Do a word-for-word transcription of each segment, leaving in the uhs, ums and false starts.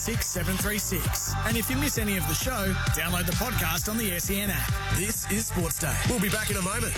six seven three six. And if you miss any of the show, download the podcast on the S E N app. This is Sports Day. We'll be back in a moment.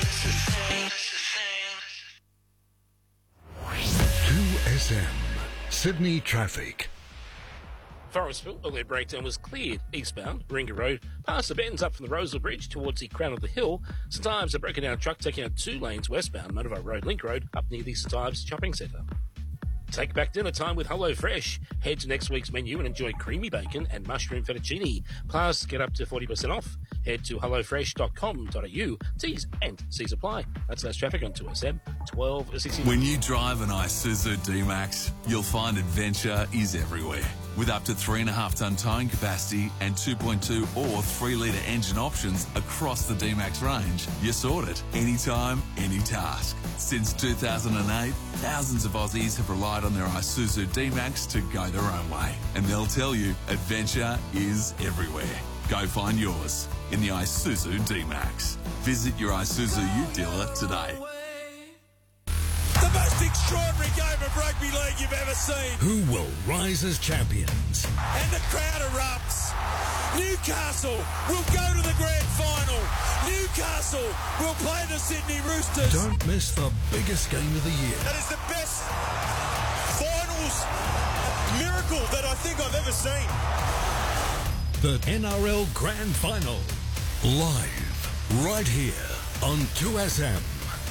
two S M, Sydney traffic. Forestville, earlier breakdown was cleared eastbound, Ringa Road, past the bends up from the Rosal Bridge towards the crown of the hill. St Ives, a broken down truck taking out two lanes westbound, Motorway Road, Link Road, up near the St Ives Shopping Centre. Take back dinner time with HelloFresh. Head to next week's menu and enjoy creamy bacon and mushroom fettuccine. Plus, get up to forty percent off. Head to hello fresh dot com dot a u. T's and C's apply. That's less traffic on two S M twelve sixty. When you drive an Isuzu D-Max, you'll find adventure is everywhere. With up to three point five tonne towing capacity and two point two or three litre engine options across the D-Max range, you're sorted. Anytime, any task. Since two thousand eight, thousands of Aussies have relied on their Isuzu D-Max to go their own way. And they'll tell you, adventure is everywhere. Go find yours in the Isuzu D-Max. Visit your Isuzu Ute dealer today. The most extraordinary game of rugby league you've ever seen. Who will rise as champions? And the crowd erupts. Newcastle will go to the grand final. Newcastle will play the Sydney Roosters. Don't miss the biggest game of the year. That is the best finals miracle that I think I've ever seen. The N R L Grand Final. Live, right here on two S M.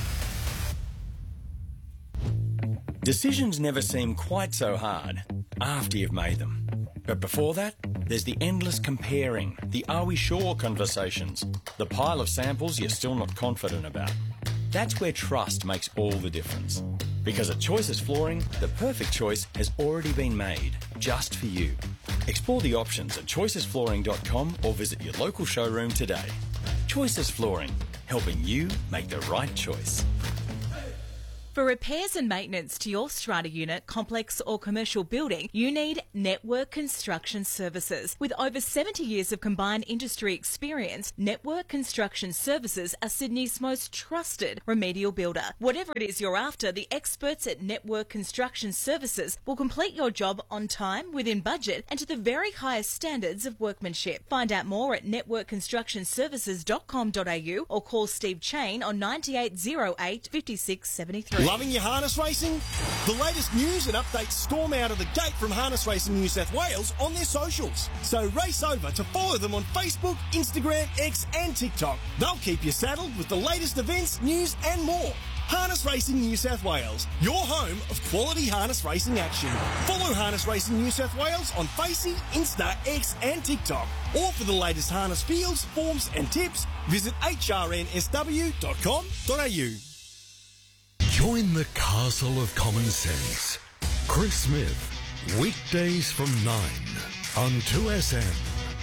Decisions never seem quite so hard after you've made them. But before that, there's the endless comparing, the are we sure conversations, the pile of samples you're still not confident about. That's where trust makes all the difference. Because at Choices Flooring, the perfect choice has already been made, just for you. Explore the options at choices flooring dot com or visit your local showroom today. Choices Flooring, helping you make the right choice. For repairs and maintenance to your strata unit, complex or commercial building, you need Network Construction Services. With over seventy years of combined industry experience, Network Construction Services are Sydney's most trusted remedial builder. Whatever it is you're after, the experts at Network Construction Services will complete your job on time, within budget, and to the very highest standards of workmanship. Find out more at network construction services dot com dot a u or call Steve Chain on nine eight zero eight, five six seven three. Loving your harness racing? The latest news and updates storm out of the gate from Harness Racing New South Wales on their socials. So race over to follow them on Facebook, Instagram, X and TikTok. They'll keep you saddled with the latest events, news and more. Harness Racing New South Wales, your home of quality harness racing action. Follow Harness Racing New South Wales on Facey, Insta, X and TikTok. Or for the latest harness fields, forms and tips, visit h r n s w dot com dot a u. Join the castle of common sense. Chris Smith, weekdays from nine on two S M.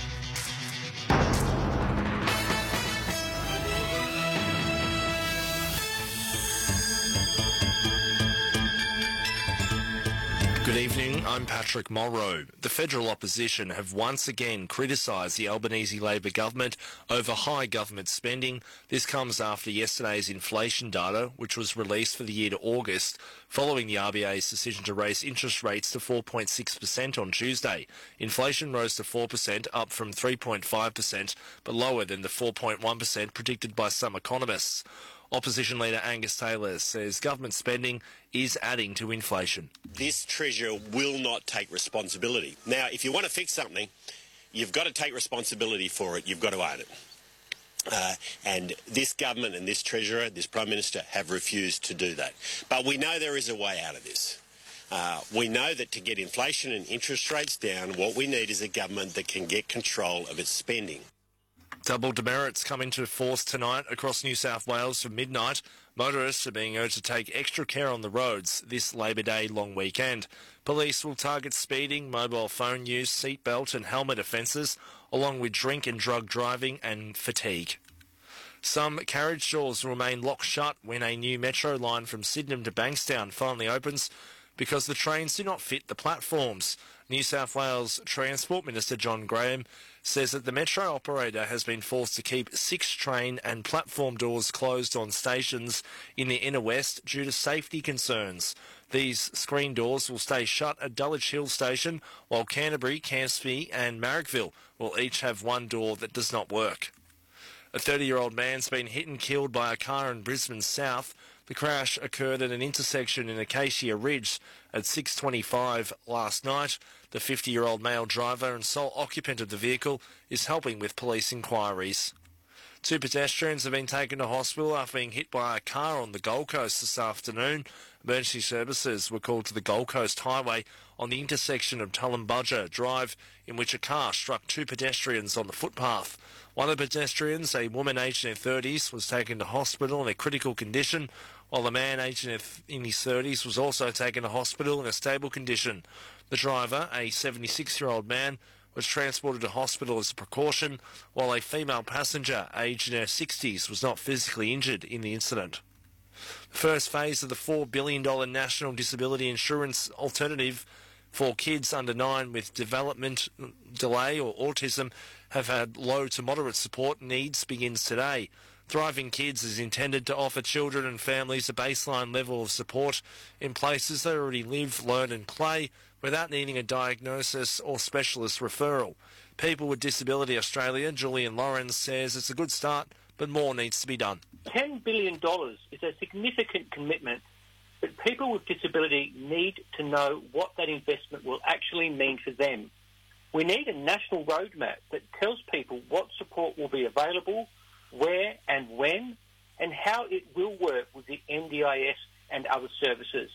Good evening, I'm Patrick Morrow. The federal opposition have once again criticised the Albanese Labor government over high government spending. This comes after yesterday's inflation data, which was released for the year to August, following the R B A's decision to raise interest rates to four point six percent on Tuesday. Inflation rose to four percent, up from three point five percent, but lower than the four point one percent predicted by some economists. Opposition leader Angus Taylor says government spending is adding to inflation. This Treasurer will not take responsibility. Now, if you want to fix something, you've got to take responsibility for it. You've got to own it. Uh, and this government and this Treasurer, this Prime Minister, have refused to do that. But we know there is a way out of this. Uh, we know that to get inflation and interest rates down, what we need is a government that can get control of its spending. Double demerits come into force tonight across New South Wales from midnight. Motorists are being urged to take extra care on the roads this Labor Day long weekend. Police will target speeding, mobile phone use, seatbelt and helmet offences, along with drink and drug driving and fatigue. Some carriage doors will remain locked shut when a new metro line from Sydenham to Bankstown finally opens, because the trains do not fit the platforms. New South Wales Transport Minister John Graham says that the metro operator has been forced to keep six train and platform doors closed on stations in the inner west due to safety concerns. These screen doors will stay shut at Dulwich Hill Station, while Canterbury, Campsie and Marrickville will each have one door that does not work. A thirty-year-old man's been hit and killed by a car in Brisbane South. The crash occurred at an intersection in Acacia Ridge at six twenty-five last night. The fifty-year-old male driver and sole occupant of the vehicle is helping with police inquiries. Two pedestrians have been taken to hospital after being hit by a car on the Gold Coast this afternoon. Emergency services were called to the Gold Coast Highway on the intersection of Tullambudger Drive, in which a car struck two pedestrians on the footpath. One of the pedestrians, a woman aged in her thirties, was taken to hospital in a critical condition, while the man aged in his thirties was also taken to hospital in a stable condition. The driver, a seventy-six-year-old man, was transported to hospital as a precaution, while a female passenger aged in her sixties was not physically injured in the incident. The first phase of the four billion dollars National Disability Insurance Alternative for kids under nine with development delay or autism have had low to moderate support needs begins today. Thriving Kids is intended to offer children and families a baseline level of support in places they already live, learn and play without needing a diagnosis or specialist referral. People with Disability Australia, Julian Lawrence, says it's a good start, but more needs to be done. ten billion dollars is a significant commitment, but people with disability need to know what that investment will actually mean for them. We need a national roadmap that tells people what support will be available, where and when, and how it will work with the N D I S and other services.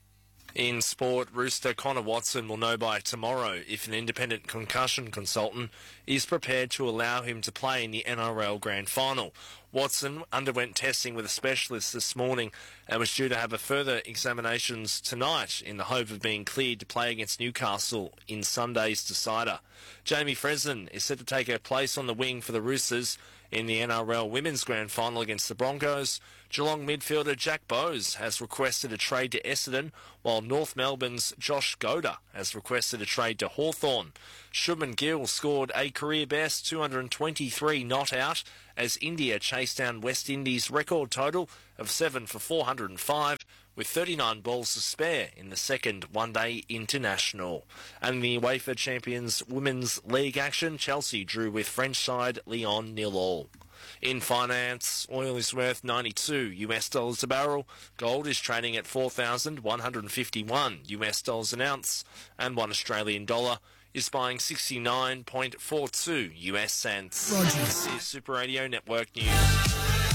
In sport, Rooster Connor Watson will know by tomorrow if an independent concussion consultant is prepared to allow him to play in the N R L Grand Final. Watson underwent testing with a specialist this morning and was due to have a further examinations tonight in the hope of being cleared to play against Newcastle in Sunday's decider. Jamie Fresden is set to take her place on the wing for the Roosters in the N R L Women's Grand Final against the Broncos. Geelong midfielder Jack Bowes has requested a trade to Essendon, while North Melbourne's Josh Goda has requested a trade to Hawthorn. Shubman Gill scored a career-best two hundred twenty-three not out as India chased down West Indies' record total of seven for four hundred five, with thirty-nine balls to spare in the second one-day international. And the UEFA Champions Women's League action, Chelsea drew with French side Lyon nil all. In finance, oil is worth ninety-two U S dollars a barrel, gold is trading at four thousand one hundred fifty-one U S dollars an ounce, and one Australian dollar is buying sixty-nine point four two U S cents. Rogers. This is Super Radio Network News.